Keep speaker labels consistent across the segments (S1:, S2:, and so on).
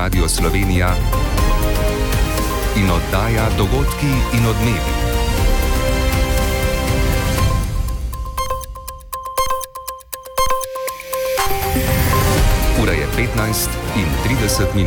S1: Radio Slovenija in oddaja Dogodki in odmevi. Ura je 15:30.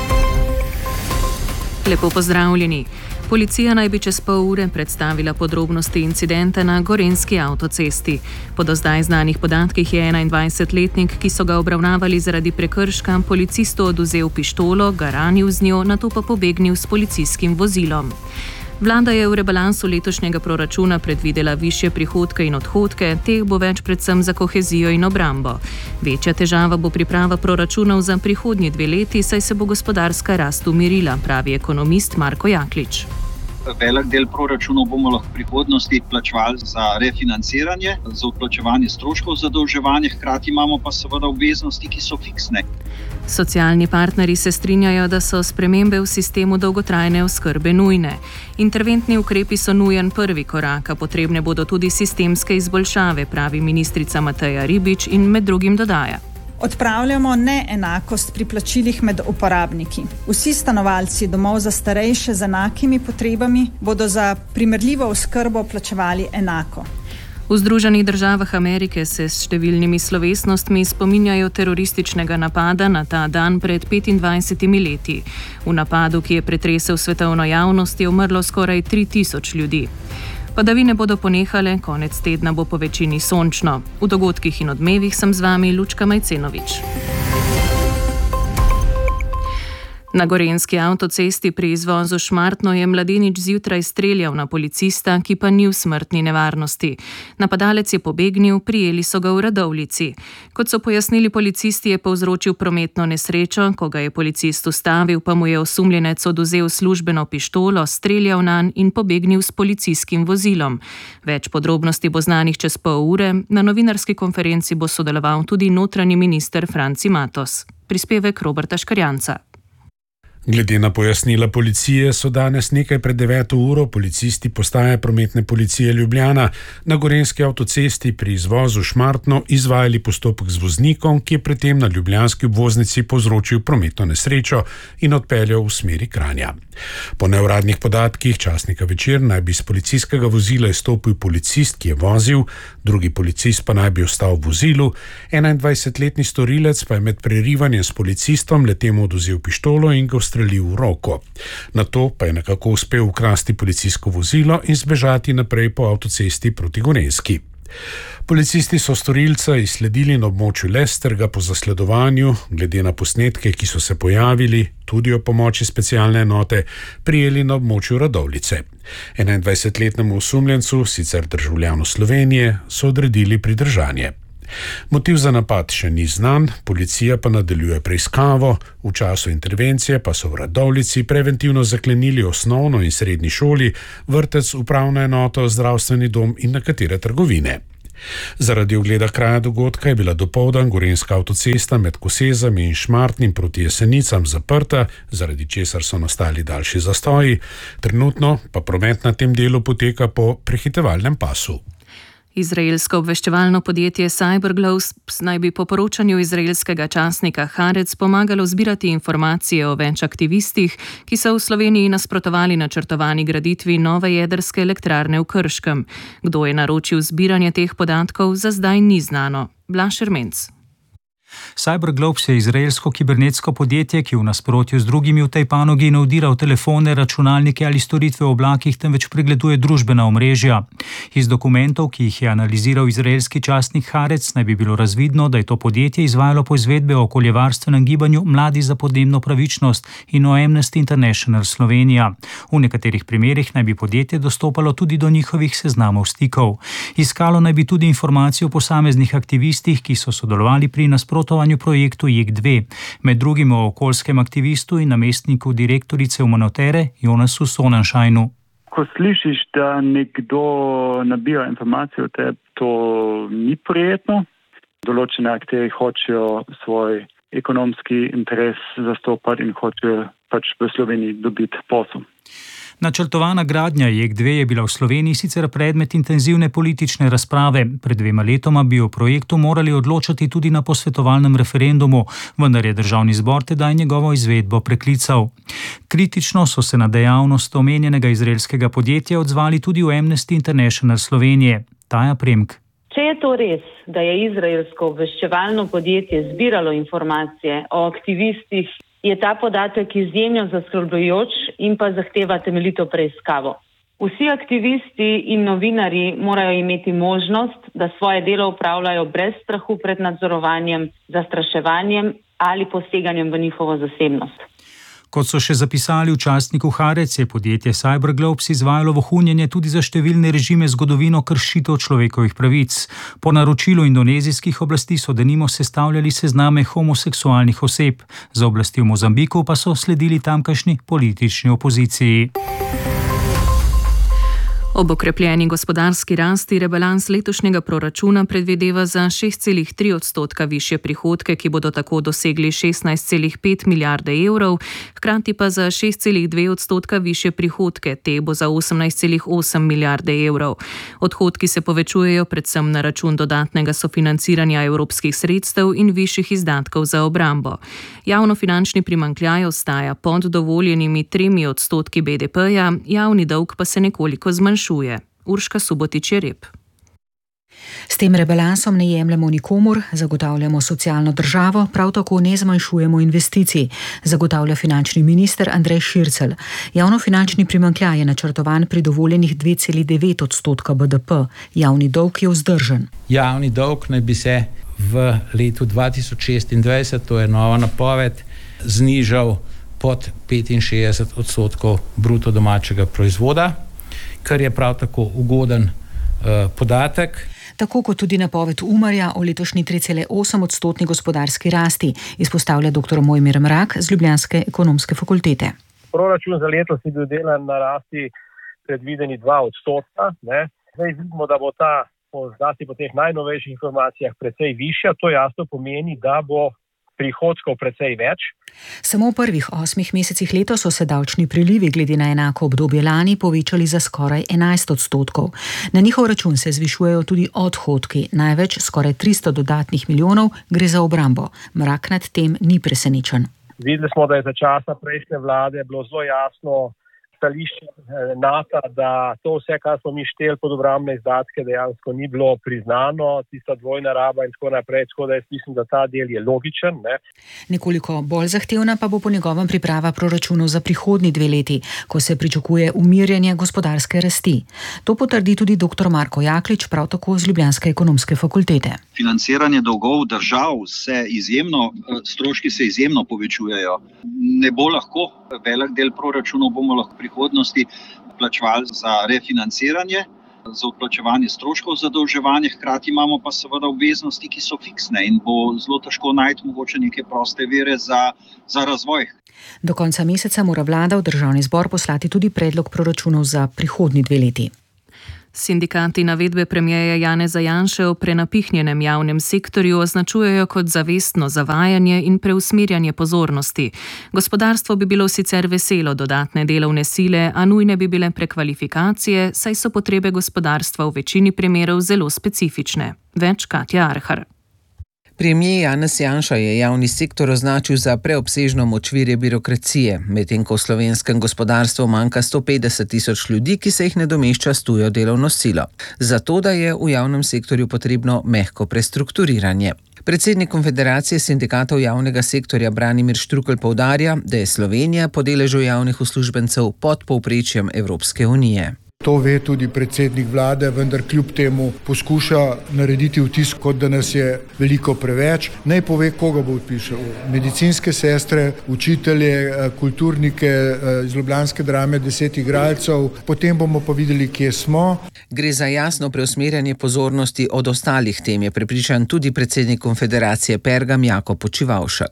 S2: Lepo pozdravljeni. Policija naj bi čez pol ure predstavila podrobnosti incidenta na gorenjski avtocesti. Po do zdaj znanih podatkih je 21-letnik, ki so ga obravnavali zaradi prekrška, policistu odvzel pištolo, ga ranil z njo, nato pa pobegnil s policijskim vozilom. Vlada je v rebalansu letošnjega proračuna predvidela višje prihodke in odhodke, teh bo več predvsem za kohezijo in obrambo. Večja težava bo priprava proračunov za prihodnji 2 leti, saj se bo gospodarska rast umirila, pravi ekonomist Marko Jaklič.
S3: Velik del proračunov bomo lahko v prihodnosti plačevali za refinanciranje, za odplačevanje stroškov zadolževanja, hkrati imamo pa seveda obveznosti, ki so fiksne.
S2: Socialni partnerji se strinjajo, da so spremembe v sistemu dolgotrajne oskrbe nujne. Interventni ukrepi so nujen prvi korak, a potrebne bodo tudi sistemske izboljšave, pravi ministrica Mateja Ribič in med drugim dodaja.
S4: Odpravljamo neenakost pri plačilih med uporabniki. Vsi stanovalci domov za starejše z enakimi potrebami bodo za primerljivo oskrbo plačevali enako.
S2: V Združenih državah Amerike se s številnimi slovesnostmi spominjajo terorističnega napada na ta dan pred 25 leti. V napadu, ki je pretresel svetovno javnost, je umrlo skoraj 3000 ljudi. Padavine bodo ponehale, konec tedna bo po večini sončno. V dogodkih in odmevih sem z vami Lučka Majcenovič. Na gorenjski avtocesti pri izvozu Šmartno je mladenič zjutraj streljal na policista, ki pa ni v smrtni nevarnosti. Napadalec je pobegnil, prijeli so ga v Radovljici. Kot so pojasnili policisti, je povzročil prometno nesrečo, ko ga je policist ustavil, pa mu je osumljenec odvzel službeno pištolo, streljal nanj in pobegnil s policijskim vozilom. Več podrobnosti bo znanih čez pol ure, na novinarski konferenci bo sodeloval tudi notranji minister Franci Matos. Prispevek Roberta Škarjanca.
S5: Glede na pojasnila policije so danes nekaj pred 9. uro policisti postaje prometne policije Ljubljana na gorenjski avtocesti pri izvozu Šmartno izvajali postopek z voznikom, ki je predtem na ljubljanski obvoznici povzročil prometno nesrečo in odpeljal v smeri Kranja. Po neuradnih podatkih časnika Večer naj bi iz policijskega vozila izstopil policist, ki je vozil, drugi policist pa naj bi ostal v vozilu, 21-letni storilec pa je med prerivanjem s policistom letemu odvzel pištolo in ga ustrelil v roko. Nato pa je nekako uspel ukrasti policijsko vozilo in zbežati naprej po avtocesti proti Gorenjski. Policisti so storilca izsledili na območju Lesterga po zasledovanju, glede na posnetke, ki so se pojavili, tudi o pomoči specialne enote, prijeli na območju Radovljice. 21-letnemu osumljencu, sicer državljanu Slovenije, so odredili pridržanje. Motiv za napad še ni znan, policija pa nadaljuje preiskavo, v času intervencije pa so v Radovljici preventivno zaklenili osnovno in srednji šoli, vrtec, upravno enoto, zdravstveni dom in nekatere trgovine. Zaradi ogleda kraja dogodka je bila dopoldan gorenjska avtocesta med Kosezami in Šmartnim proti Jesenicam zaprta, zaradi česar so nastali daljši zastoji, trenutno pa promet na tem delu poteka po prehitevalnem pasu.
S2: Izraelsko obveščevalno podjetje Cyberglobes naj bi po poročanju izraelskega časnika Haaretz pomagalo zbirati informacije o več aktivistih, ki so v Sloveniji nasprotovali načrtovani graditvi nove jedrske elektrarne v Krškem. Kdo je naročil zbiranje teh podatkov, za zdaj ni znano. Blaž Ermenc.
S6: Cyberglobes je izraelsko kibernetsko podjetje, ki v nasprotju z drugimi v tej panogi ne vdira v telefone, računalnike ali storitve v oblakih, temveč pregleduje družbena omrežja. Iz dokumentov, ki jih je analiziral izraelski časnik Haaretz, naj bi bilo razvidno, da je to podjetje izvajalo poizvedbe o okoljevarstvenem gibanju Mladi za podnebno pravičnost in o Amnesty International Slovenija. V nekaterih primerih naj bi podjetje dostopalo tudi do njihovih seznamov stikov. Iskalo naj bi tudi informacije o posameznih aktivistih, ki so sodelovali pri nasprotovanju projektu JEK2, med drugim o okoljskem aktivistu in namestniku direktorice Umonotere Jonasu Sonnenscheinu.
S7: Ko slišiš, da nekdo nabira informacije o tebi, to ni prijetno. Določene akterji hočejo svoj ekonomski interes zastopati in hočejo pač v Sloveniji dobiti posel.
S6: Načrtovana gradnja JEK2 je bila v Sloveniji sicer predmet intenzivne politične razprave. Pred 2 letoma bi o projektu morali odločati tudi na posvetovalnem referendumu, vendar je Državni zbor tedaj njegovo izvedbo preklical. Kritično so se na dejavnost omenjenega izraelskega podjetja odzvali tudi v Amnesty International Slovenije. Taja Premk.
S8: Če je to res, da je izraelsko obveščevalno podjetje zbiralo informacije o aktivistih, je ta podatek izjemno zaskrbljujoč in pa zahteva temeljito preiskavo. Vsi aktivisti in novinarji morajo imeti možnost, da svoje delo opravljajo brez strahu pred nadzorovanjem, zastraševanjem ali poseganjem v njihovo zasebnost.
S6: Kot so še zapisali v časniku Haaretz, je podjetje Cyberglobes izvajalo vohunjenje tudi za številne režime zgodovino kršitev človekovih pravic. Po naročilu indonezijskih oblasti so denimo sestavljali sezname homoseksualnih oseb. Za oblasti v Mozambiku pa so sledili tamkajšnji politični opoziciji.
S2: Ob okrepljeni gospodarski rasti rebalans letošnjega proračuna predvideva za 6,3% višje prihodke, ki bodo tako dosegli 16,5 milijarde evrov, hkrati pa za 6,2% višje prihodke, te bo za 18,8 milijarde evrov. Odhodki se povečujejo predvsem na račun dodatnega sofinanciranja evropskih sredstev in višjih izdatkov za obrambo. Javnofinančni primanjkljaj ostaja pod dovoljenimi 3% BDP-ja, javni dolg pa se nekoliko zmanjšuje. Urška Subotić-Jereb.
S9: S tem rebalansom ne jemljemo nikomur, zagotavljamo socialno državo, prav tako ne zmanjšujemo investicij, zagotavlja finančni minister Andrej Šircelj. Javnofinančni primanjkljaj je načrtovan pri dovoljenih 2,9% BDP. Javni dolg je vzdržen.
S10: Javni dolg naj bi se v letu 2026, to je nova napoved, znižal pod 65% bruto domačega proizvoda, kar je prav tako ugoden podatek.
S9: Tako kot tudi napoved Umarja o letošnji 3,8% gospodarski rasti, izpostavlja dr. Mojmir Mrak z Ljubljanske ekonomske fakultete.
S11: Proračun za letos je bil delan na rasti predvideni 2%. Zdaj vidimo, da bo ta zlasti po teh najnovejših informacijah precej višja. To jasno pomeni, da bo prihodkov precej več.
S9: Samo v prvih 8 mesecih letos so se davčni prilivi glede na enako obdobje lani povečali za skoraj 11%. Na njihov račun se zvišujejo tudi odhodki, največ skoraj 300 dodatnih milijonov gre za obrambo. Mrak nad tem ni presenečen.
S11: Videli smo, da je za časa prejšnje vlade bilo zelo jasno stališče NATO, da to vse, kar smo mi šteli pod obrambne izdatke, dejansko ni bilo priznano, tista dvojna raba in tako naprej, tako da jaz mislim, da ta del je logičen.
S9: Nekoliko bolj zahtevna pa bo po njegovem priprava proračunov za prihodnji 2 leti, ko se pričakuje umirjanje gospodarske rasti. To potrdi tudi dr. Marko Jaklič, prav tako z Ljubljanske ekonomske fakultete.
S3: Financiranje dolgov držav stroški se izjemno povečujejo. Ne bo lahko, velik del proračunov bomo lahko v prihodnosti plačevali za refinanciranje, za odplačevanje stroškov zadolževanja, hkrati imamo pa seveda obveznosti, ki so fiksne in bo zelo težko najti mogoče neke proste vire za razvoj.
S9: Do konca meseca mora vlada v Državni zbor poslati tudi predlog proračunov za prihodnji 2 leti.
S2: Sindikati navedbe premierja Janeza Janše o prenapihnjenem javnem sektorju označujejo kot zavestno zavajanje in preusmerjanje pozornosti. Gospodarstvo bi bilo sicer veselo dodatne delovne sile, a nujne bi bile prekvalifikacije, saj so potrebe gospodarstva v večini primerov zelo specifične. Več Katja Arhar.
S12: Premier Janez Janša je javni sektor označil za preobsežno močvirje birokracije, medtem ko v slovenskem gospodarstvu manjka 150 tisoč ljudi, ki se jih nadomešča s tujo delovno silo. Zato, da je v javnem sektorju potrebno mehko prestrukturiranje. Predsednik Konfederacije sindikatov javnega sektorja Branimir Štrukelj poudarja, da je Slovenija po deležu javnih uslužbencev pod povprečjem Evropske unije.
S13: To ve tudi predsednik vlade, vendar kljub temu poskuša narediti vtis, kot da nas je veliko preveč. Naj pove, koga bo odpišel. Medicinske sestre, učitelje, kulturnike iz ljubljanske drame, 10 igralcev. Potem bomo pa videli, kje smo.
S12: Gre za jasno preusmerjanje pozornosti od ostalih tem, je prepričan tudi predsednik Konfederacije Pergam Jakob Počivavšek.
S14: To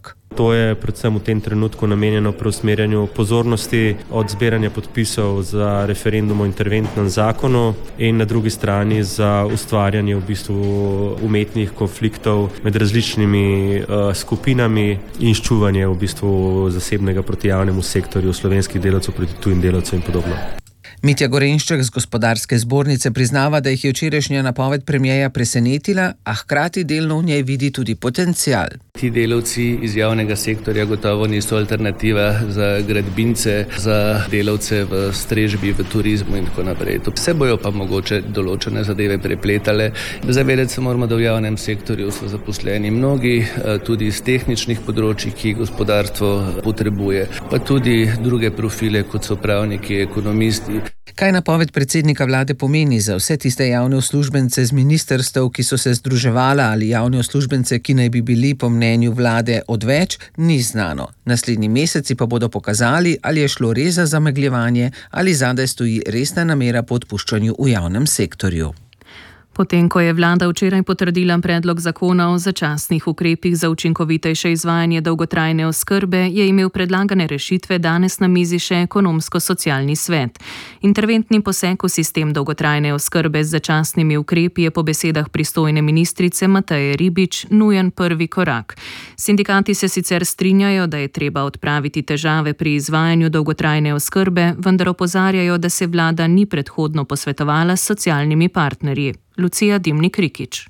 S14: To je predvsem v tem trenutku namenjeno preusmerjanju pozornosti od zbiranja podpisov za referendum o interventnem zakonu in na drugi strani za ustvarjanje v bistvu umetnih konfliktov med različnimi skupinami in ščuvanje v bistvu zasebnega proti javnemu sektorju, slovenskih delavcev proti tujim delavcem in podobno.
S12: Mitja Gorenšček z Gospodarske zbornice priznava, da jih je včerajšnja napoved premierja presenetila, a hkrati delno v njej vidi tudi potencial.
S15: Ti delavci iz javnega sektorja gotovo niso alternativa za gradbince, za delavce v strežbi, v turizmu in tako naprej. Vse bojo pa mogoče določene zadeve prepletale. Zavedati se moramo, da v javnem sektorju so zaposleni mnogi, tudi iz tehničnih področij, ki gospodarstvo potrebuje, pa tudi druge profile, kot so pravniki, ekonomisti.
S12: Kaj napoved predsednika vlade pomeni za vse tiste javne uslužbence z ministrstev, ki so se združevala, ali javne uslužbence, ki naj bi bili po mnenju vlade odveč, ni znano. Naslednji meseci pa bodo pokazali, ali je šlo res za zamegljevanje ali zadaj stoji resna namera po odpuščanju v javnem sektorju.
S2: Potem, ko je vlada včeraj potrdila predlog zakona o začasnih ukrepih za učinkovitejše izvajanje dolgotrajne oskrbe, je imel predlagane rešitve danes na mizi še ekonomsko-socialni svet. Interventni poseg v sistem dolgotrajne oskrbe z začasnimi ukrepi je po besedah pristojne ministrice Mateje Ribič nujen prvi korak. Sindikati se sicer strinjajo, da je treba odpraviti težave pri izvajanju dolgotrajne oskrbe, vendar opozarjajo, da se vlada ni predhodno posvetovala s socialnimi partnerji. Lucija Dimnik-Rikič.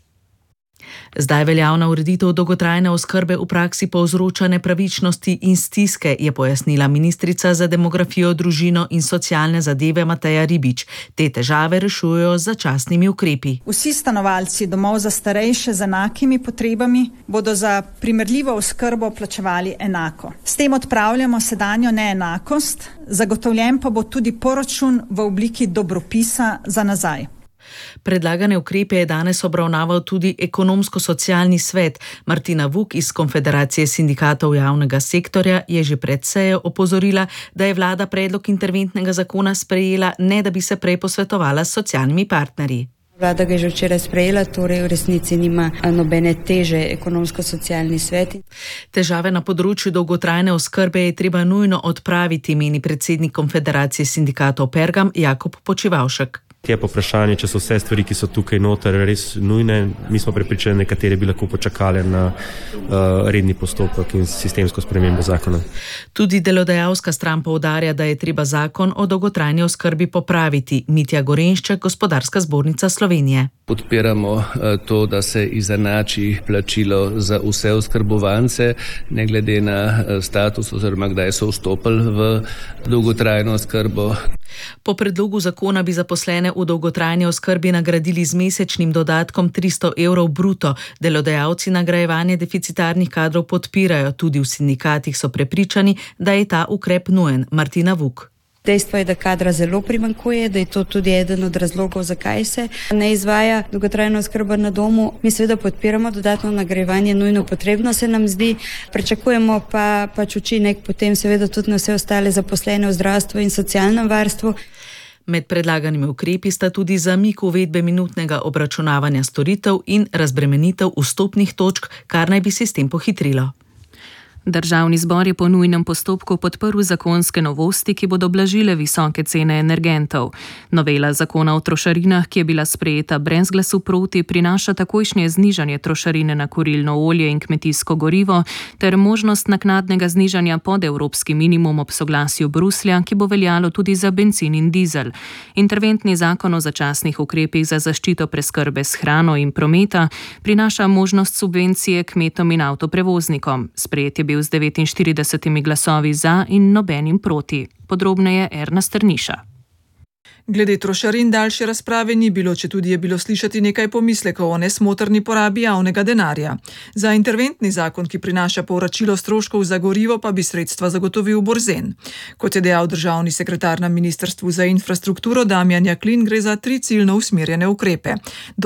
S16: Zdaj veljavna ureditev dolgotrajne oskrbe v praksi povzroča nepravičnosti in stiske, je pojasnila ministrica za demografijo, družino in socialne zadeve Mateja Ribič. Te težave rešujejo z začasnimi ukrepi.
S4: Vsi stanovalci domov za starejše z enakimi potrebami bodo za primerljivo oskrbo plačevali enako. S tem odpravljamo sedanjo neenakost, zagotovljen pa bo tudi poračun v obliki dobropisa za nazaj.
S16: Predlagane ukrepe je danes obravnaval tudi ekonomsko-socialni svet. Martina Vuk iz Konfederacije sindikatov javnega sektorja je že pred sejo opozorila, da je vlada predlog interventnega zakona sprejela, ne da bi se prej posvetovala s socialnimi partnerji.
S17: Vlada ga je že včeraj sprejela, torej v resnici nima nobene teže ekonomsko-socialni svet.
S16: Težave na področju dolgotrajne oskrbe je treba nujno odpraviti, meni predsednik Konfederacije sindikatov Pergam Jakob Počivavšek.
S14: Je pa vprašanje, če so vse stvari, ki so tukaj noter, res nujne. Mi smo prepričani, nekatere bi lahko počakale na redni postopek in sistemsko spremembo zakona.
S16: Tudi delodajalska stran poudarja, da je treba zakon o dolgotrajni oskrbi popraviti. Mitja Gorenšček, Gospodarska zbornica Slovenije.
S15: Podpiramo to, da se izenači plačilo za vse oskrbovance, ne glede na status oziroma kdaj so vstopili v dolgotrajno oskrbo.
S16: Po predlogu zakona bi zaposlene v dolgotrajni oskrbi nagradili z mesečnim dodatkom 300 evrov bruto. Delodajalci nagrajevanje deficitarnih kadrov podpirajo, tudi v sindikatih so prepričani, da je ta ukrep nujen. Martina Vuk.
S17: Dejstvo je, da kadra zelo primanjkuje, da je to tudi eden od razlogov, zakaj se ne izvaja dolgotrajna oskrba na domu. Mi seveda podpiramo dodatno nagrajevanje, nujno potrebno se nam zdi. Pričakujemo pa učinek potem seveda tudi na vse ostale zaposlene v zdravstvu in socialnem varstvu.
S16: Med predlaganimi ukrepi sta tudi zamik uvedbe minutnega obračunavanja storitev in razbremenitev vstopnih točk, kar naj bi sistem pohitrilo.
S2: Državni zbor je po nujnem postopku podprl zakonske novosti, ki bodo blažile visoke cene energentov. Novela zakona o trošarinah, ki je bila sprejeta brez glasu proti, prinaša takojšnje znižanje trošarine na kurilno olje in kmetijsko gorivo ter možnost naknadnega znižanja pod evropski minimum ob soglasju Bruslja, ki bo veljalo tudi za bencin in dizel. Interventni zakon o začasnih ukrepih za zaščito preskrbe s hrano in prometa prinaša možnost subvencije kmetom in avtoprevoznikom. Sprejet je bil z 49 glasovi za in nobenim proti. Podrobneje Erna Strniša.
S18: Glede trošarin daljše razprave ni bilo, četudi je bilo slišati nekaj pomislekov o nesmotrni porabi javnega denarja. Za interventni zakon, ki prinaša povračilo stroškov za gorivo, pa bi sredstva zagotovil Borzen. Kot je dejal državni sekretar na Ministrstvu za infrastrukturo Damjan Jaklin, gre za 3 ciljno usmerjene ukrepe. Do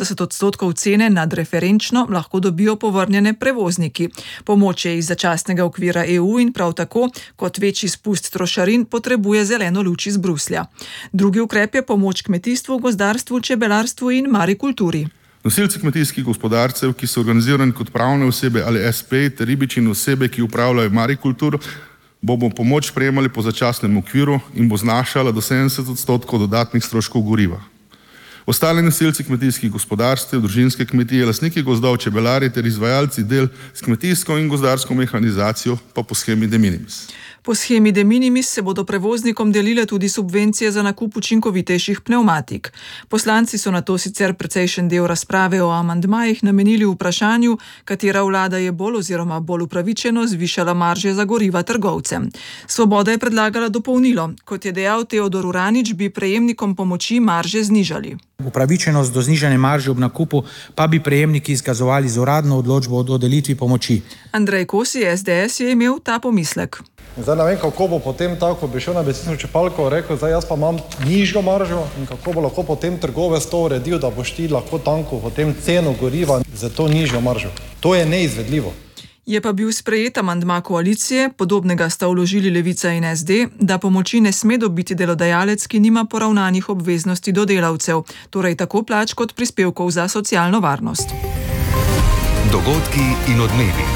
S18: 70% cene nadreferenčno lahko dobijo povrnjene prevozniki. Pomoč je iz začasnega okvira EU in prav tako, kot večji spust trošarin, potrebuje zeleno luč iz Bruslja. Drugi ukrep je pomoč kmetijstvu, gozdarstvu, čebelarstvu in marikulturi.
S19: Nosilci kmetijskih gospodarstev, ki so organizirani kot pravne osebe ali SP, ter ribiči in osebe, ki upravljajo marikulturo, bomo pomoč prejemali po začasnem okviru in bo znašala do 70% dodatnih stroškov goriva. Ostali nosilci kmetijskih gospodarstev, družinske kmetije, lastniki gozdov, čebelari ter izvajalci del s kmetijsko in gozdarsko mehanizacijo pa po shemi de minimis.
S18: Po shemi de minimis se bodo prevoznikom delile tudi subvencije za nakup učinkovitejših pnevmatik. Poslanci so na to sicer precejšen del razprave o amandmajih namenili vprašanju, katera vlada je bolj oziroma bolj upravičeno zvišala marže za goriva trgovcem. Svoboda je predlagala dopolnilo. Kot je dejal Teodor Uranič, bi prejemnikom pomoči marže znižali.
S20: Upravičenost do znižane marže ob nakupu pa bi prejemniki izkazovali z uradno odločbo o dodelitvi pomoči.
S18: Andrej Kosi, SDS, je imel ta pomislek.
S21: Zdaj ne vem, kako bo potem tako, bi šel na bencinsko črpalko in rekel, zdaj jaz pa imam nižjo maržo in kako bo lahko potem trgovec to uredil, da boš ti lahko tanko potem ceno goriva za to nižjo maržo. To je neizvedljivo.
S18: Je pa bil sprejet amandma koalicije, podobnega sta vložili Levica in SD, da pomoči ne sme dobiti delodajalec, ki nima poravnanih obveznosti do delavcev, torej tako plač kot prispevkov za socialno varnost.
S1: Dogodki in odmevi.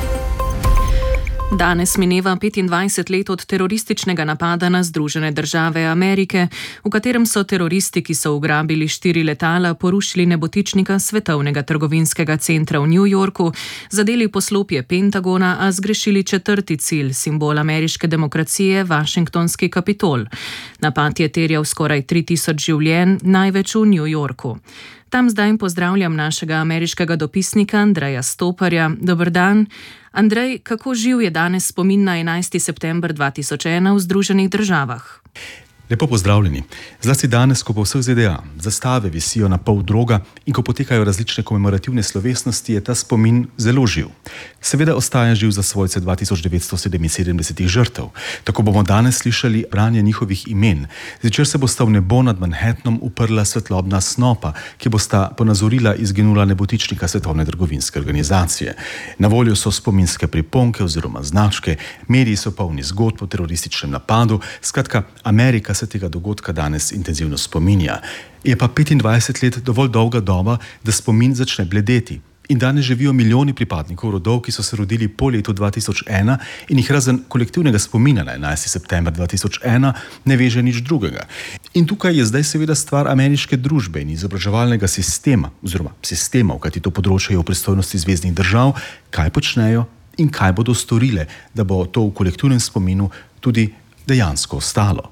S2: Danes mineva 25 let od terorističnega napada na Združene države Amerike, v katerem so teroristi, ki so ugrabili 4 letala, porušili nebotičnika Svetovnega trgovinskega centra v New Yorku, zadeli poslopje Pentagona, a zgrešili 4. cilj, simbol ameriške demokracije, Washingtonski Kapitol. Napad je terjal skoraj 3000 življenj, največ v New Yorku. Tam zdaj pozdravljam našega ameriškega dopisnika Andreja Stoparja. Dober dan. Andrej, kako živ je danes spomin na 11. september 2001 v Združenih državah?
S22: Lepo pozdravljeni. Zlasti danes, ko po vseh ZDA zastave visijo na pol droga in ko potekajo različne komemorativne slovesnosti, je ta spomin zelo živ. Seveda ostaja živ za svojce 2977 žrtev. Tako bomo danes slišali branje njihovih imen, zvečer se bosta v nebo nad Manhattanom uprla svetlobna snopa, ki bosta ponazorila izginula nebotičnika Svetovne trgovinske organizacije. Na voljo so spominske priponke oziroma značke, mediji so polni zgodb o terorističnem napadu, skratka, Amerika se tega dogodka danes intenzivno spominja. Je pa 25 let dovolj dolga doba, da spomin začne bledeti. In danes živijo milijoni pripadnikov rodov, ki so se rodili po letu 2001 in jih razen kolektivnega spomina na 11. september 2001 ne veže nič drugega. In tukaj je zdaj seveda stvar ameriške družbe in izobraževalnega sistema, oziroma sistemov, kajti to področje je v pristojnosti zveznih držav, kaj počnejo in kaj bodo storile, da bo to v kolektivnem spominu tudi dejansko ostalo.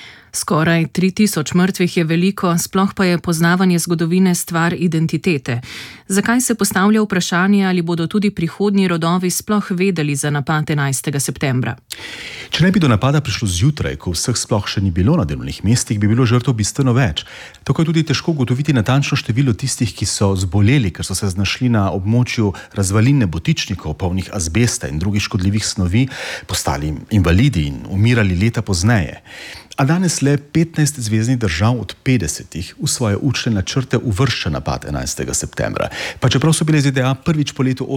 S2: Skoraj 3000 mrtvih je veliko, sploh pa je poznavanje zgodovine stvar identitete. Zakaj se postavlja vprašanje, ali bodo tudi prihodnji rodovi sploh vedeli za napad 11. septembra?
S22: Če ne bi do napada prišlo zjutraj, ko vseh sploh še ni bilo na delovnih mestih, bi bilo žrtev bistveno več. Tako je tudi težko ugotoviti natančno število tistih, ki so zboleli, ker so se znašli na območju razvalin nebotičnikov, polnih azbesta in drugih škodljivih snovi, postali invalidi in umirali leta pozneje. A danes le 15 zveznih držav od 50 v svoje učne načrte uvršča napad 11. septembra. Pa čeprav so bile ZDA prvič po letu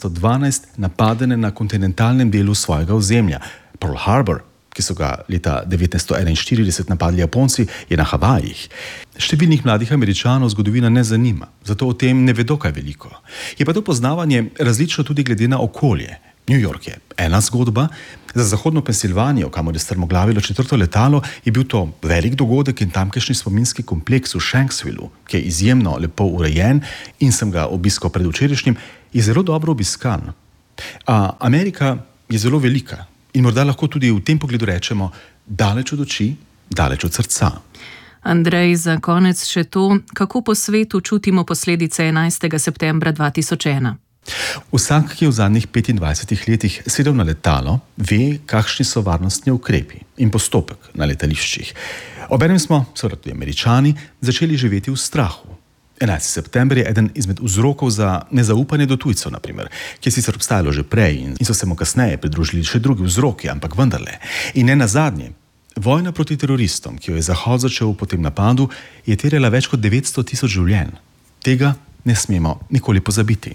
S22: 1812 napadene na kontinentalnem delu svojega ozemlja. Pearl Harbor, ki so ga leta 1941 napadli Japonci, je na Havajih. Številnih mladih Američanov zgodovina ne zanima, zato o tem ne vedo kaj veliko. Je pa to poznavanje različno tudi glede na okolje. New York je ena zgodba, za zahodno Pensilvanijo, kamor je strmoglavilo 4. letalo, je bil to velik dogodek in tamkajšnji spominski kompleks v Shanksvillu, ki je izjemno lepo urejen in sem ga obiskal predvčerajšnjim, je zelo dobro obiskan. A Amerika je zelo velika in morda lahko tudi v tem pogledu rečemo daleč od oči, daleč od srca.
S2: Andrej, za konec še to, kako po svetu čutimo posledice 11. septembra 2001.
S22: Vsak, ki je v zadnjih 25 letih sedel na letalo, ve, kakšni so varnostni ukrepi in postopek na letališčih. Obenem smo, seveda tudi Američani, začeli živeti v strahu. 11. september je eden izmed vzrokov za nezaupanje do tujcev, naprimer, ki je sicer obstajalo že prej in so se mu kasneje pridružili še drugi vzroki, ampak vendarle. In ne nazadnje, vojna proti teroristom, ki jo je Zahod začel po tem napadu, je terjala več kot 900 000 življenj. Tega ne smemo nikoli pozabiti.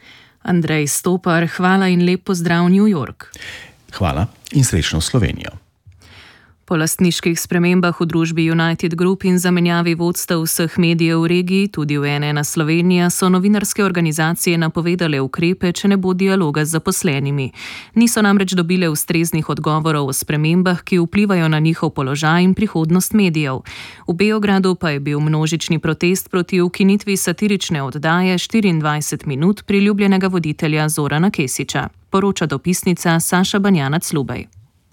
S2: Andrej Stopar, hvala in lep pozdrav New York.
S22: Hvala in srečno v Slovenijo.
S2: Po lastniških spremembah v družbi United Group in zamenjavi vodstev vseh medijev v regiji, tudi v NN Slovenija, so novinarske organizacije napovedale ukrepe, če ne bo dialoga z zaposlenimi. Niso namreč dobile ustreznih odgovorov o spremembah, ki vplivajo na njihov položaj in prihodnost medijev. V Beogradu pa je bil množični protest proti ukinitvi satirične oddaje 24 minut priljubljenega voditelja Zorana Kesića. Poroča dopisnica Saša Banjanac-Lubej.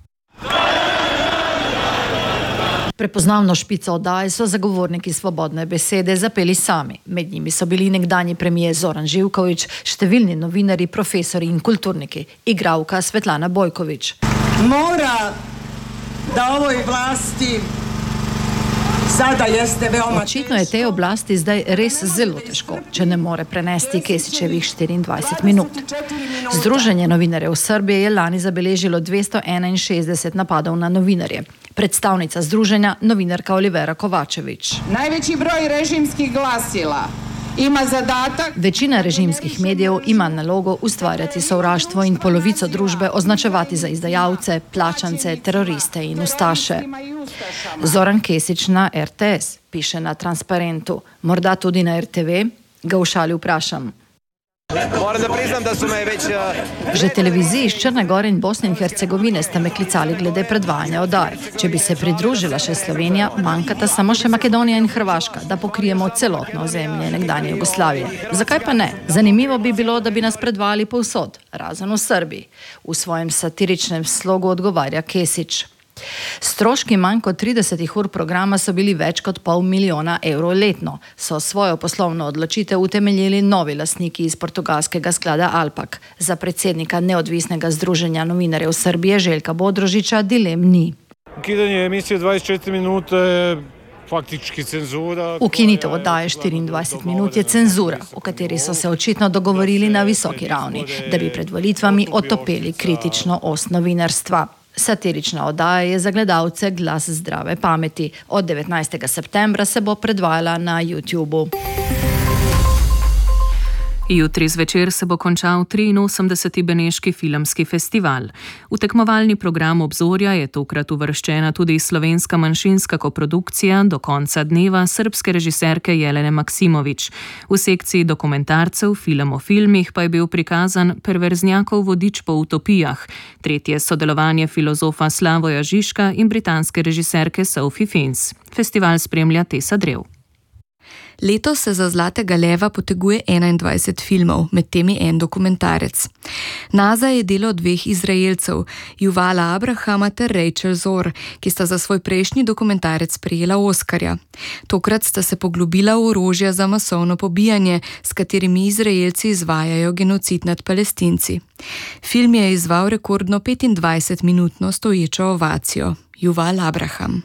S5: Prepoznavno špico oddaje so zagovorniki svobodne besede zapeli sami. Med njimi so bili nekdanji premijer Zoran Živković, številni novinari, profesori in kulturniki, igralka Svetlana Bojković.
S7: Mora da ovoj vlasti sada jeste veoma...
S5: Očitno je tej oblasti zdaj res zelo težko, če ne more prenesti Kesićevih 24 minut. Združenje novinarjev Srbije je lani zabeležilo 261 napadov na novinarje. Predstavnica združenja, novinarka Olivera Kovačević.
S7: Najveći broj režimskih glasila ima zadatak...
S5: Večina režimskih medijev ima nalogo ustvarjati sovraštvo in polovico družbe označevati za izdajalce, plačance, teroriste in ustaše. Zoran Kesić na RTS piše na Transparentu, morda tudi na RTV, ga v šali vprašam.
S23: Moram da priznam da su me već...
S5: Že televiziji iz Črne Gore in Bosne in Hercegovine ste me klicali glede predvajanja oddaje. Če bi se pridružila še Slovenija, manjkata samo še Makedonija in Hrvaška, da pokrijemo celotno ozemlje nekdanje Jugoslavije. Zakaj pa ne? Zanimivo bi bilo, da bi nas predvajali povsod, razen v Srbiji. V svojem satiričnem slogu odgovarja Kesić. Stroški manj kot 30 ur programa so bili več kot $500,000 letno. So svojo poslovno odločitev utemeljili novi lastniki iz portugalskega sklada Alpak. Za predsednika neodvisnega združenja novinarjev Srbije Željka Bodrožića dilem ni.
S24: Ukidanje emisije 24 minute faktički cenzura.
S5: Ukinitev oddaje 24 minut je cenzura, o kateri so se očitno dogovorili na visoki ravni, da bi pred volitvami otopeli kritično ost novinarstva. Satirična oddaja je za gledalce glas zdrave pameti. Od 19. septembra se bo predvajala na YouTubu.
S2: Jutri zvečer se bo končal 83. Beneški filmski festival. V tekmovalni program Obzorja je tokrat uvrščena tudi slovenska manjšinska koprodukcija do konca dneva srbske režiserke Jelene Maksimović. V sekciji dokumentarcev Film o filmih pa je bil prikazan Perverznjakov vodič po utopijah, tretje sodelovanje filozofa Slavoja Žižka in britanske režiserke Sophie Fiennes. Festival spremlja Tesa Drev.
S25: Letos se za Zlatega leva poteguje 21 filmov, med temi en dokumentarec. Naza je delo dveh Izraelcev, Yuvala Abrahama ter Rachel Zor, ki sta za svoj prejšnji dokumentarec prejela Oskarja. Tokrat sta se poglobila v orožja za masovno pobijanje, s katerimi Izraelci izvajajo genocid nad Palestinci. Film je izval rekordno 25-minutno stoječo ovacijo. Yuval Abraham.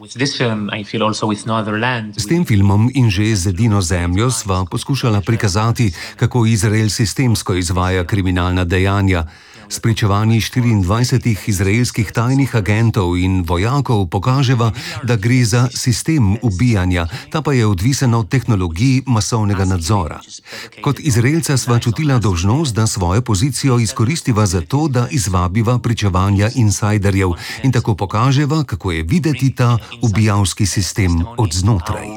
S26: S tem filmom in že z Edino zemljo sva poskušala prikazati, kako Izrael sistemsko izvaja kriminalna dejanja. S pričevanji 24 izraelskih tajnih agentov in vojakov pokaževa, da gre za sistem ubijanja, ta pa je odvisen od tehnologij masovnega nadzora. Kot Izraelca sva čutila dolžnost, da svojo pozicijo izkoristiva za to, da izvabiva pričevanja insajderjev in tako pokaževa, kako je videti ta ubijalski sistem od znotraj.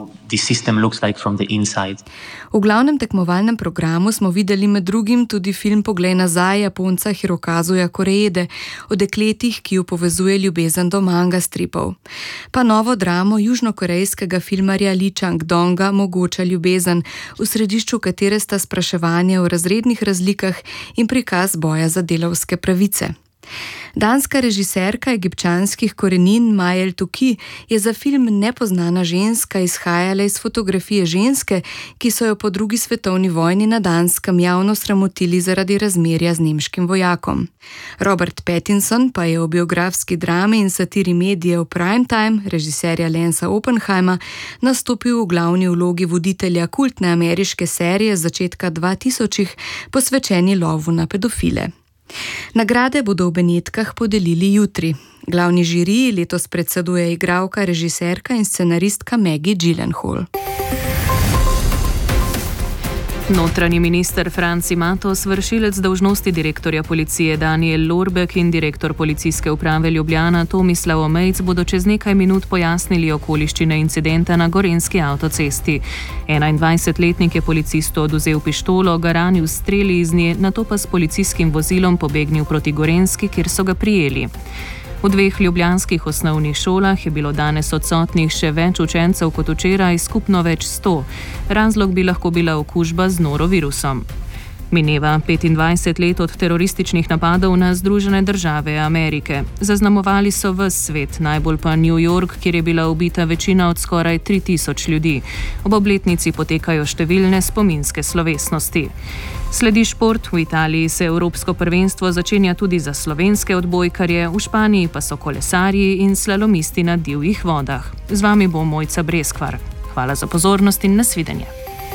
S25: V glavnem tekmovalnem programu smo videli med drugim tudi film Poglej nazaj Japonca Hirokazuja Koreede o dekletih, ki jo povezuje ljubezen do manga stripov. Pa novo dramo južnokorejskega filmarja Lee Chang-donga Mogoča ljubezen, v središču katere sta spraševanje o razrednih razlikah in prikaz boja za delavske pravice. Danska režiserka egipčanskih korenin Majel Tuki je za film Nepoznana ženska izhajala iz fotografije ženske, ki so jo po drugi svetovni vojni na Danskem javno sramotili zaradi razmerja z nemškim vojakom. Robert Pattinson pa je v biografski drami in satiri medijev Primetime, režiserja Lensa Oppenheima, nastopil v glavni vlogi voditelja kultne ameriške serije z začetka 2000-ih, posvečeni lovu na pedofile. Nagrade bodo v Benetkah podelili jutri. Glavni žiriji letos predseduje igralka, režiserka in scenaristka Maggie Gyllenhaal.
S2: Notranji minister Franci Matos, vršilec dolžnosti direktorja policije Daniel Lorbek in direktor policijske uprave Ljubljana Tomislav Omejc bodo čez nekaj minut pojasnili okoliščine incidenta na Gorenjski avtocesti. 21-letnik je policistu oduzel pištolo, ga ranil s streli iz nje, nato pa s policijskim vozilom pobegnil proti Gorenjski, kjer so ga prijeli. V 2 ljubljanskih osnovnih šolah je bilo danes odsotnih še več učencev kot včeraj, skupno več 100. Razlog bi lahko bila okužba z norovirusom. Mineva 25 let od terorističnih napadov na Združene države Amerike. Zaznamovali so ves svet, najbolj pa New York, kjer je bila ubita večina od skoraj 3000 ljudi. Ob obletnici potekajo številne spominske slovesnosti. Sledi šport, v Italiji se Evropsko prvenstvo začenja tudi za slovenske odbojkarje, v Španiji pa so kolesarji in slalomisti na divjih vodah. Z vami bo Mojca Breskvar. Hvala za pozornost in nasvidenje.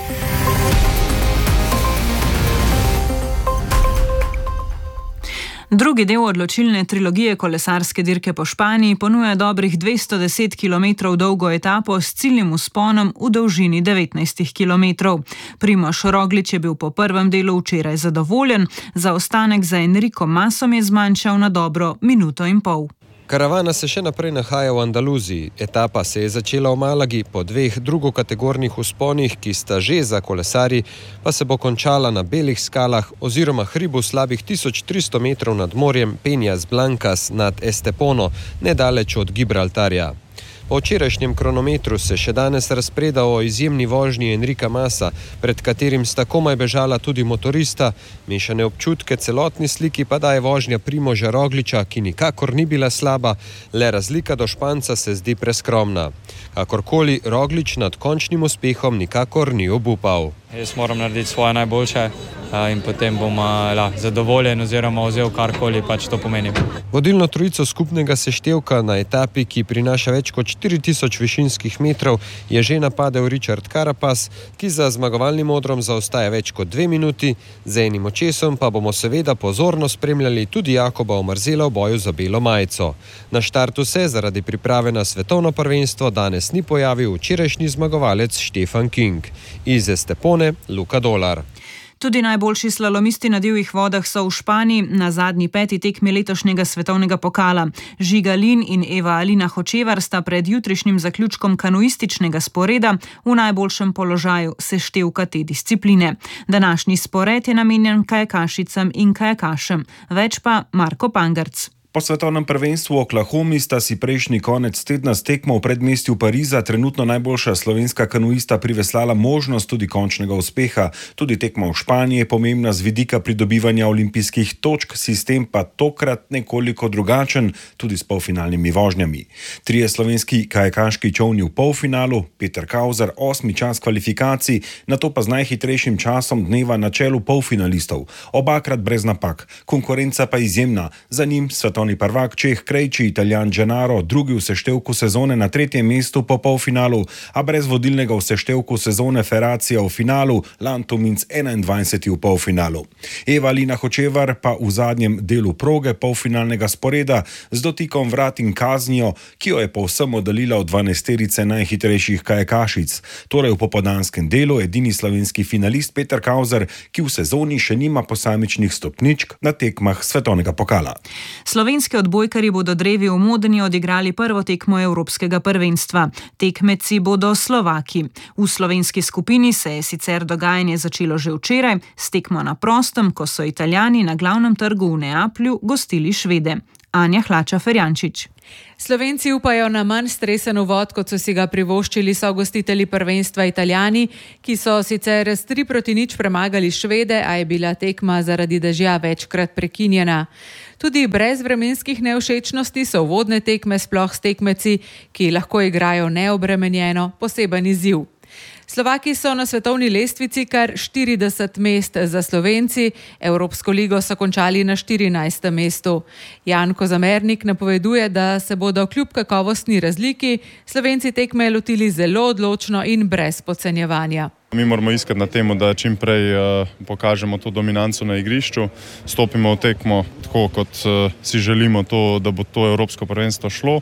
S2: Drugi del odločilne trilogije kolesarske dirke po Španiji ponuja dobrih 210 km dolgo etapo s ciljnim vzponom v dolžini 19 km. Primož Roglič je bil po prvem delu včeraj zadovoljen, zaostanek za Enrico Masom je zmanjšal na dobro minuto in pol.
S3: Karavana se še naprej nahaja v Andaluziji. Etapa se je začela v Malagi, po 2 drugokategornih vzponih, ki sta že za kolesarji, pa se bo končala na belih skalah oziroma hribu slabih 1300 metrov nad morjem Peñas Blancas nad Estepono, nedaleč od Gibraltarja. Po včerajšnjem kronometru se še danes razpreda o izjemni vožnji Enrika Masa, pred katerim sta komaj bežala tudi motorista, mešane občutke celotni sliki pa daje vožnja Primoža Rogliča, ki nikakor ni bila slaba, le razlika do Španca se zdi preskromna. Kakorkoli, Roglič nad končnim uspehom nikakor ni obupal.
S6: Jaz moram narediti svoje najboljše in potem bom zadovoljen oziroma vzel karkoli pač to pomeni.
S3: Vodilno trojico skupnega seštevka na etapi, ki prinaša več kot 4000 višinskih metrov, je že napadel Richard Carapaz, ki za zmagovalnim odrom zaostaja več kot 2 minuti, z enim očesom pa bomo seveda pozorno spremljali tudi Jakoba Omarzela v boju za belo majico. Na štartu se zaradi priprave na svetovno prvenstvo danes ni pojavil včerajšnji zmagovalec Stefan King. Iz Estepone Luka Dolar.
S2: Tudi najboljši slalomisti na divjih vodah so v Španiji na zadnji 5. tekmi letošnjega svetovnega pokala. Žiga Lin in Eva Alina Hočevar sta pred jutrišnjim zaključkom kanuističnega sporeda v najboljšem položaju seštevka te discipline. Današnji spored je namenjen kajakašicam in kajakašem. Več pa Marko Pangarc.
S8: Po svetovnem prvenstvu v Oklahomi sta si prejšnji konec tedna s tekmo v predmestju Pariza trenutno najboljša slovenska kanuista priveslala možnost tudi končnega uspeha. Tudi tekma v Španiji je pomembna z vidika pridobivanja olimpijskih točk, sistem pa tokrat nekoliko drugačen, tudi s polfinalnimi vožnjami. 3 slovenski kajakaški čolni v polfinalu, Peter Kauzer 8. čas kvalifikacij, nato pa z najhitrejšim časom dneva na čelu polfinalistov. Obakrat brez napak, konkurenca pa izjemna, za njim svetovni prvak Čeh Krejči, Italijan Gennaro, drugi v seštevku sezone na 3. mestu po polfinalu, a brez vodilnega v seštevku sezone Ferracija v finalu, Lanto Minc 21. v polfinalu. Eva Alina Hočevar pa v zadnjem delu proge polfinalnega sporeda z dotikom vrat in kaznijo, ki jo je povsem oddaljila od 12-terice najhitrejših kajakašic. Torej v popoldanskem delu edini slovenski finalist Peter Kauzer, ki v sezoni še nima posamičnih stopničk na tekmah svetovnega pokala.
S2: Slovenski odbojkarji bodo drevi v Modeni odigrali prvo tekmo Evropskega prvenstva. Tekmeci bodo Slovaki. V slovenski skupini se je sicer dogajanje začelo že včeraj, s tekmo na prostem, ko so Italijani na glavnem trgu v Neaplju gostili Švede. Anja Hlača-Ferjančič.
S9: Slovenci upajo na manj stresen uvod, kot so si ga privoščili sogostitelji prvenstva Italijani, ki so sicer s 3-0 premagali Švede, a je bila tekma zaradi dežja večkrat prekinjena. Tudi brez vremenskih nevšečnosti so uvodne tekme sploh s tekmeci, ki lahko igrajo neobremenjeno, poseben izziv. Slovaki so na svetovni lestvici kar 40 mest za Slovenci, Evropsko ligo so končali na 14. mestu. Jan Kozamernik napoveduje, da se bodo kljub kakovostni razliki Slovenci tekme lotili zelo odločno in brez podcenjevanja.
S10: Mi moramo iskati na temu, da čim prej pokažemo to dominanco na igrišču, stopimo v tekmo tako, kot si želimo, to, da bo to Evropsko prvenstvo šlo,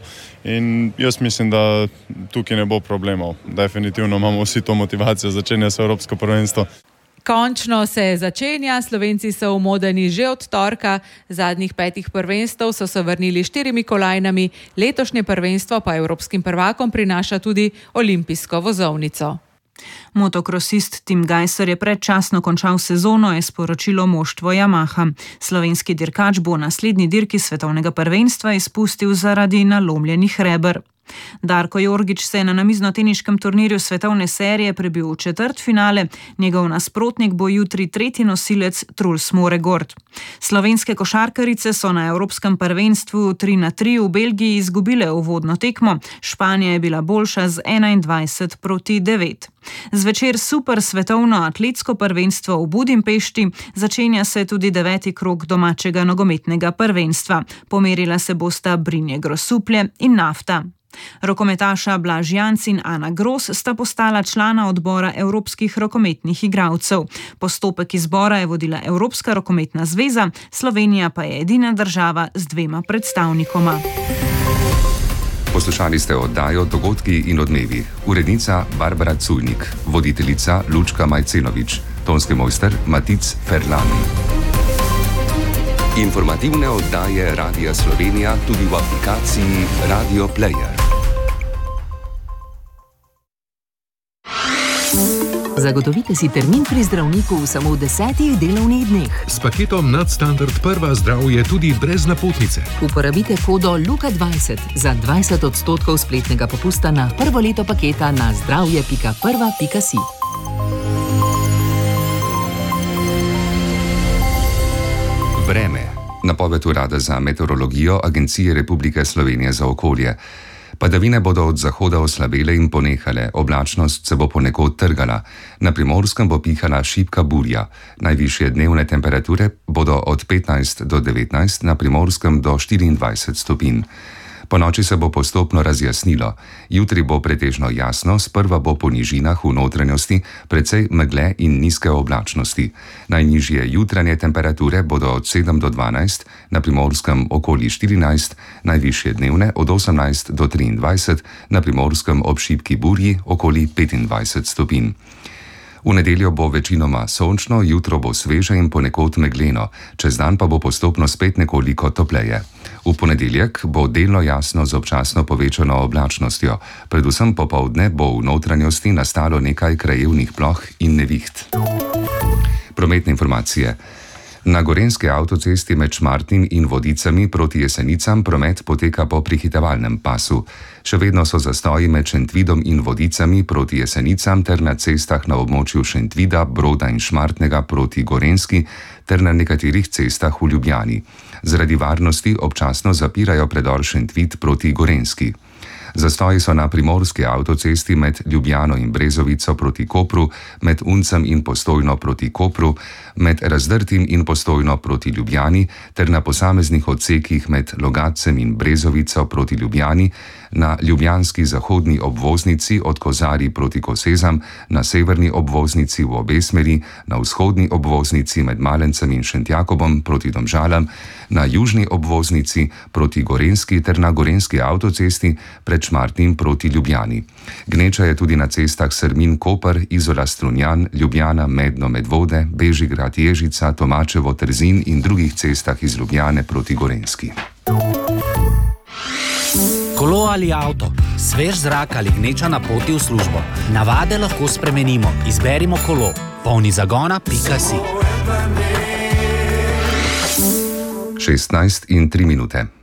S10: in jaz mislim, da tukaj ne bo problemov. Definitivno imamo vsi to motivacijo, začenja se Evropsko prvenstvo.
S9: Končno se začenja, Slovenci so umodeni že od torka, zadnjih 5 prvenstev so se vrnili 4 kolajnami, letošnje prvenstvo pa evropskim prvakom prinaša tudi olimpijsko vozovnico.
S4: Motokrosist Tim Gajser je predčasno končal sezono, je sporočilo moštvo Yamaha. Slovenski dirkač bo naslednji dirki svetovnega prvenstva izpustil zaradi nalomljenih reber. Darko Jorgič se je na namiznoteniškem turnirju svetovne serije prebil v četrtfinale, njegov nasprotnik bo jutri tretji nosilec Truls Moregord. Slovenske košarkarice so na evropskem prvenstvu 3-3 v Belgiji izgubile uvodno tekmo, Španija je bila boljša z 21-9. Zvečer super svetovno atletsko prvenstvo v Budimpešti, začenja se tudi 9. krog domačega nogometnega prvenstva. Pomerila se bosta Brinje Grosuplje in Nafta. Rokometaša Blaž Janc in Ana Gros sta postala člana odbora evropskih rokometnih igralcev. Postopek izbora je vodila Evropska rokometna zveza, Slovenija pa je edina država z 2 predstavnikoma.
S1: Poslušali ste oddajo Dogodki in odmevi. Urednica Barbara Culnik, voditeljica Lučka Majcenovič, tonski mojster Matic Ferlani. Informativne oddaje Radia Slovenija tudi v aplikaciji Radio Player.
S11: Zagotovite si termin pri zdravniku v samo 10 delovnih dneh.
S12: S paketom Nadstandard Prva zdravje tudi brez napotnice.
S11: Uporabite kodo LUKA20 za 20% spletnega popusta na prvo leto paketa na zdravje.prva.si.
S1: Vreme. Napoved Urada za meteorologijo Agencije Republike Slovenije za okolje. Padavine bodo od zahoda oslabele in ponehale, oblačnost se bo ponekod trgala. Na Primorskem bo pihala šibka burja. Najvišje dnevne temperature bodo od 15 do 19, na Primorskem do 24 stopinj. Po noči se bo postopno razjasnilo. Jutri bo pretežno jasno, sprva bo po nižinah v notranjosti precej megle in nizke oblačnosti. Najnižje jutranje temperature bodo od 7 do 12, na Primorskem okoli 14, najvišje dnevne od 18 do 23, na Primorskem ob šibki burji okoli 25 stopinj. V nedeljo bo večinoma sončno, jutro bo sveže in ponekod megleno, čez dan pa bo postopno spet nekoliko topleje. V ponedeljek bo delno jasno z občasno povečano oblačnostjo, predvsem popoldne bo v notranjosti nastalo nekaj krajevnih ploh in neviht. Prometne informacije. Na gorenjski avtocesti med Šmartnim in Vodicami proti Jesenicam promet poteka po prehitevalnem pasu. Še vedno so zastoji med Šentvidom in Vodicami proti Jesenicam ter na cestah na območju Šentvida, Broda in Šmartnega proti Gorenjski ter na nekaterih cestah v Ljubljani. Zaradi varnosti občasno zapirajo predor Šentvid proti Gorenjski. Zastoji so na primorski avtocesti med Ljubljano in Brezovico proti Kopru, med Uncem in Postojno proti Kopru, med Razdrtim in Postojno proti Ljubljani ter na posameznih odsekih med Logatcem in Brezovico proti Ljubljani, na ljubljanski zahodni obvoznici od Kozarij proti Kosezam, na severni obvoznici v obe smeri, na vzhodni obvoznici med Malencem in Šentjakobom proti Domžalam, na južni obvoznici proti Gorenjski ter na gorenjski avtocesti pred Šmartnim proti Ljubljani. Gneča je tudi na cestah Sermin-Koper, Izola-Strunjan, Ljubljana, Medno-Medvode, Bežigrad-Ježica, Tomačevo-Trzin in drugih cestah iz Ljubljane proti Gorenjski.
S13: Kolo ali avto, svež zrak ali gneča na poti v službo. Navade lahko spremenimo. Izberimo kolo. polnizagona.si
S1: 16:03